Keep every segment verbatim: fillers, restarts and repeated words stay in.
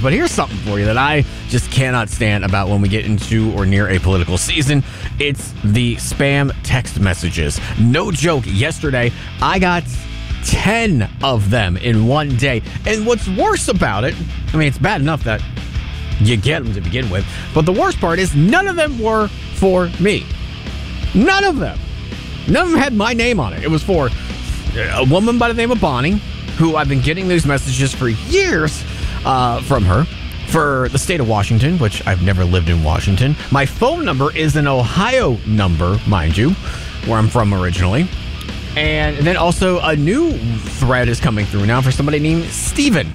emails, but here's something for you that I just cannot stand about when we get into or near a political season. It's the spam text messages. No joke, yesterday I got ten of them in one day. And what's worse about it, I mean, it's bad enough that you get them to begin with, but the worst part is none of them were for me. None of them. None of them had my name on it. It was for a woman by the name of Bonnie, who I've been getting these messages for years uh, from her, for the state of Washington, which I've never lived in Washington. My phone number is an Ohio number, mind you, where I'm from originally. And then also a new thread is coming through now for somebody named Steven.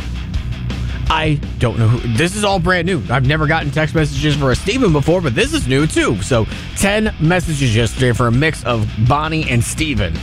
I don't know who. This is all brand new. I've never gotten text messages for a Steven before, but this is new too. So ten messages yesterday for a mix of Bonnie and Steven.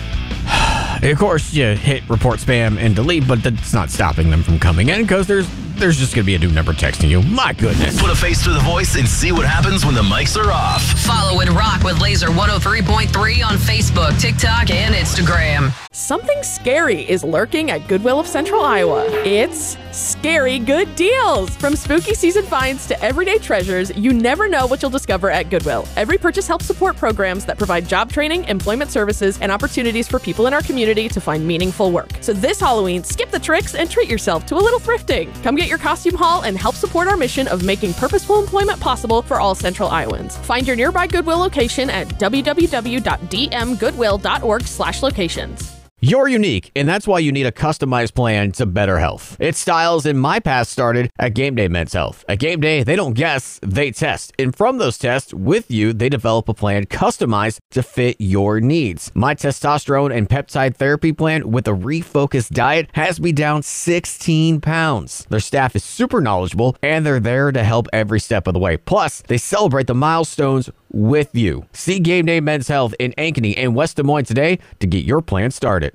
Of course, you hit report spam and delete, but that's not stopping them from coming in because there's there's just going to be a new number texting you. My goodness. Put a face to the voice and see what happens when the mics are off. Follow and rock with Laser one oh three point three on Facebook, TikTok, and Instagram. Something scary is lurking at Goodwill of Central Iowa. It's scary good deals. From spooky season finds to everyday treasures, you never know what you'll discover at Goodwill. Every purchase helps support programs that provide job training, employment services, and opportunities for people in our community to find meaningful work. So this Halloween, skip the tricks and treat yourself to a little thrifting. Come get your costume haul and help support our mission of making purposeful employment possible for all Central Iowans. Find your nearby Goodwill location at w w w dot d m goodwill dot org slash locations. You're unique, and that's why you need a customized plan to better health. Its styles in my past started at Game Day Men's Health. At Game Day, they don't guess, they test. And from those tests, with you, they develop a plan customized to fit your needs. My testosterone and peptide therapy plan with a refocused diet has me down sixteen pounds. Their staff is super knowledgeable, and they're there to help every step of the way. Plus, they celebrate the milestones with you. See Game Day Men's Health in Ankeny and West Des Moines today to get your plan started.